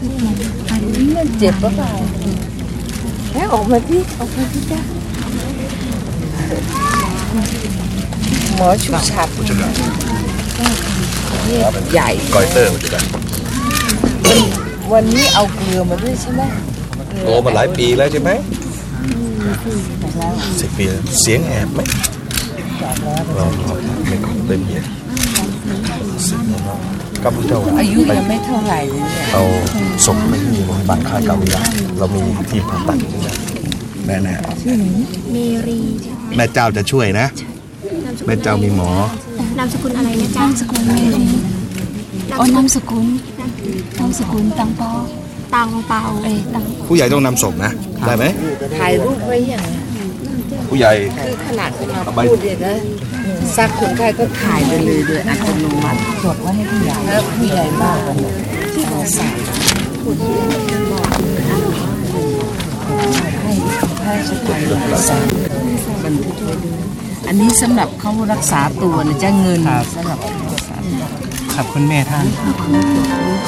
มันเจ็บปะเปล่าแล้วออกมาที่จ้าหมอชูชัดใหญ่กอยเตอร์จะได้วันนี้เอาเกลือมาด้วยใช่ไหมโตมาหลายปีแล้วใช่ไหม10 ปีเสียงแอบไหมเราไม่ขอเต็มเยอะกับผู้เจ้าอายุยังไม่เท่าไหร่เลยเนี่ยเราส่งไปที่โรงพยาบาลค่ายเก่าวิลาเรามีทีมผ่าตัดแม่เมรีแม่เจ้าจะช่วยนะแม่เจ้ามีหมอนามสกุลอะไรนะจ๊ะนามสกุลเมรีนามสกุลตังเปาผู้ใหญ่ต้องนำศพนะได้ไหมถ่ายรูปไว้อย่างผู้ใหญ่คือขนาดมาพูดเนี่ยนะซักคนไข้ก็ถ่ายไปเลยโดยอัตโนมัติจดไว้ให้ผู้ใหญ่แล้วผู้ใหญ่บ้านที่เราใส่ให้สกายใส่บันทึกไว้ด้วยอันนี้สำหรับเขารักษาตัวนะจะเงินสำหรับครับคุณแม่ท่าน